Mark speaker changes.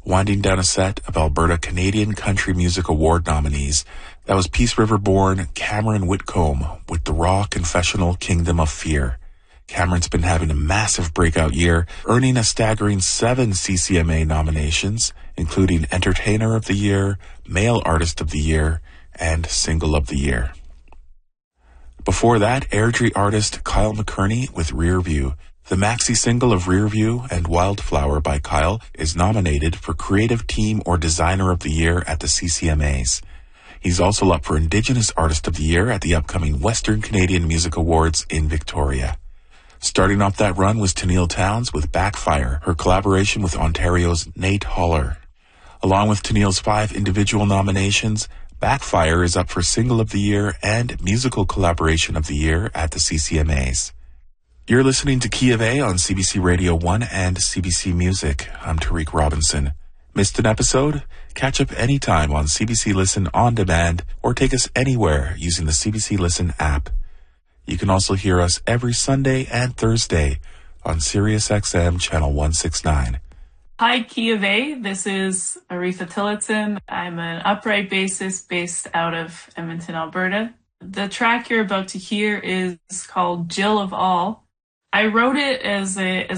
Speaker 1: winding down a set of Alberta Canadian Country Music Award nominees. That was Peace River-born Cameron Whitcomb with the raw confessional Kingdom of Fear. Cameron's been having a massive breakout year, earning a staggering 7 CCMA nominations, including Entertainer of the Year, Male Artist of the Year, and Single of the Year. Before that, Airdrie artist Kyle McKerney with Rear View. The maxi single of Rear View and Wildflower by Kyle is nominated for Creative Team or Designer of the Year at the CCMAs. He's also up for Indigenous Artist of the Year at the upcoming Western Canadian Music Awards in Victoria. Starting off that run was Tennille Townes with Backfire, her collaboration with Ontario's Nate Holler. Along with Tennille's 5 individual nominations, Backfire is up for Single of the Year and Musical Collaboration of the Year at the CCMAs. You're listening to Key of A on CBC Radio 1 and CBC Music. I'm Tariq Robinson. Missed an episode? Catch up anytime on CBC Listen On Demand or take us anywhere using the CBC Listen app. You can also hear us every Sunday and Thursday on SiriusXM Channel 169.
Speaker 2: Hi, Key of A. This is Aretha Tillotson. I'm an upright bassist based out of Edmonton, Alberta. The track you're about to hear is called Jill of All. I wrote it as